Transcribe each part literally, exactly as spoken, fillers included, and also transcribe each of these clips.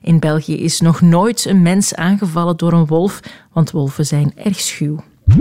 In België is nog nooit een mens aangevallen door een wolf, want wolven zijn erg schuw.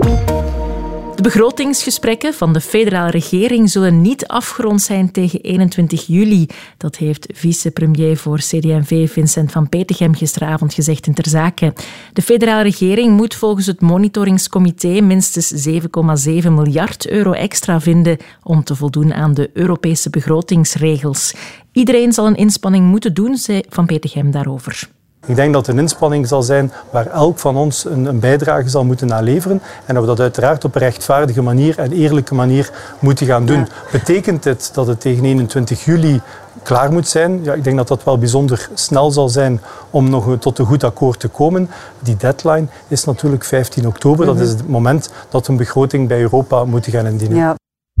De begrotingsgesprekken van de federale regering zullen niet afgerond zijn tegen eenentwintig juli. Dat heeft vicepremier voor C D en V Vincent van Petegem gisteravond gezegd in Ter Zake. De federale regering moet volgens het monitoringscomité minstens zeven komma zeven miljard euro extra vinden om te voldoen aan de Europese begrotingsregels. Iedereen zal een inspanning moeten doen, zei Van Petegem daarover. Ik denk dat het een inspanning zal zijn waar elk van ons een, een bijdrage zal moeten aan leveren en dat we dat uiteraard op een rechtvaardige manier en eerlijke manier moeten gaan doen. Ja. Betekent dit dat het tegen eenentwintig juli klaar moet zijn? Ja, ik denk dat dat wel bijzonder snel zal zijn om nog tot een goed akkoord te komen. Die deadline is natuurlijk vijftien oktober. Mm-hmm. Dat is het moment dat we een begroting bij Europa moeten gaan indienen. Ja.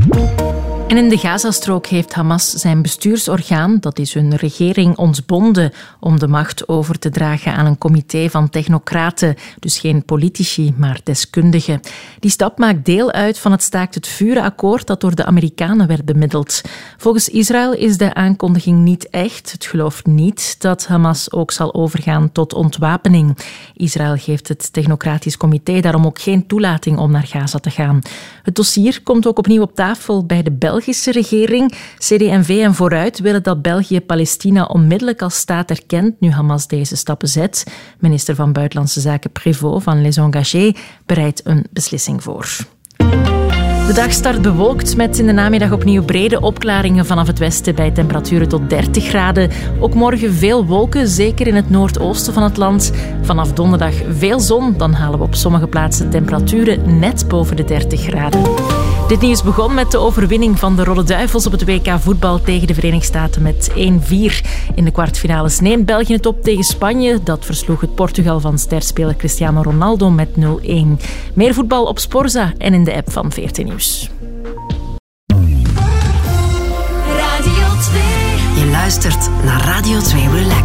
En in de Gazastrook heeft Hamas zijn bestuursorgaan, dat is hun regering, ontbonden om de macht over te dragen aan een comité van technocraten, dus geen politici, maar deskundigen. Die stap maakt deel uit van het staakt-het-vuren-akkoord dat door de Amerikanen werd bemiddeld. Volgens Israël is de aankondiging niet echt. Het gelooft niet dat Hamas ook zal overgaan tot ontwapening. Israël geeft het technocratisch comité daarom ook geen toelating om naar Gaza te gaan. Het dossier komt ook opnieuw op tafel bij de Belgische regering. C D en V en Vooruit willen dat België Palestina onmiddellijk als staat erkent nu Hamas deze stappen zet. Minister van Buitenlandse Zaken Prévost van Les Engagés bereidt een beslissing voor. De dag start bewolkt met in de namiddag opnieuw brede opklaringen vanaf het westen bij temperaturen tot dertig graden. Ook morgen veel wolken, zeker in het noordoosten van het land. Vanaf donderdag veel zon, dan halen we op sommige plaatsen temperaturen net boven de dertig graden. Dit nieuws begon met de overwinning van de Rode Duivels op het W K voetbal tegen de Verenigde Staten met één vier. In de kwartfinales neemt België het op tegen Spanje. Dat versloeg het Portugal van sterspeler Cristiano Ronaldo met nul een. Meer voetbal op Sporza en in de app van V R T Nieuws. Radio twee. Je luistert naar Radio twee Relax.